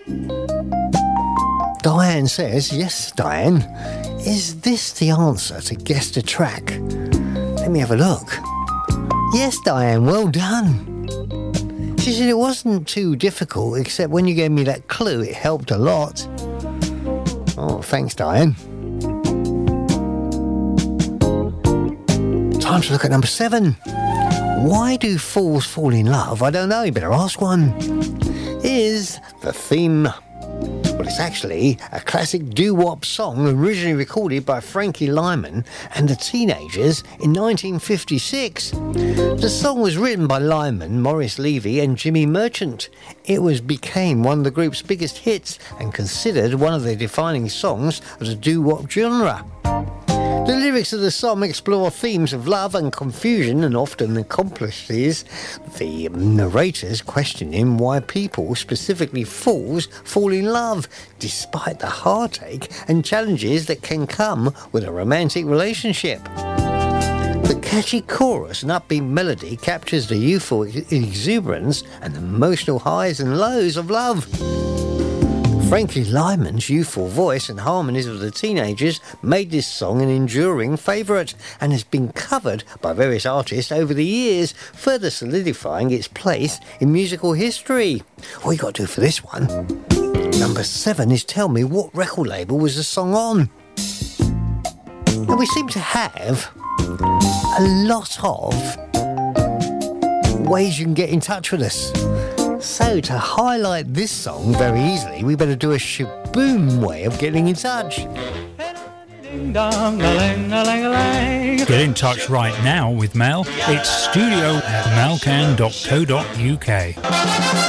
Diane says, yes, Diane, is this the answer to Guess the Track? Let me have a look. Yes, Diane, well done. She said it wasn't too difficult, except when you gave me that clue, it helped a lot. Oh, thanks, Diane. Time to look at number 7. Why do fools fall in love? I don't know, you better ask one. Is the theme... Well, it's actually a classic doo-wop song originally recorded by Frankie Lyman and the Teenagers in 1956. The song was written by Lyman, Maurice Levy and Jimmy Merchant. It became one of the group's biggest hits and considered one of their defining songs of the doo-wop genre. The lyrics of the song explore themes of love and confusion and often accomplishes the narrators questioning why people, specifically fools, fall in love, despite the heartache and challenges that can come with a romantic relationship. The catchy chorus and upbeat melody captures the youthful exuberance and emotional highs and lows of love. Frankie Lyman's youthful voice and harmonies of the Teenagers made this song an enduring favourite and has been covered by various artists over the years, further solidifying its place in musical history. All you got to do for this one, number 7, is tell me what record label was the song on. Now, we seem to have a lot of ways you can get in touch with us. So, to highlight this song very easily, we better do a shaboom way of getting in touch. Get in touch right now with Mel. It's studio@melcan.co.uk.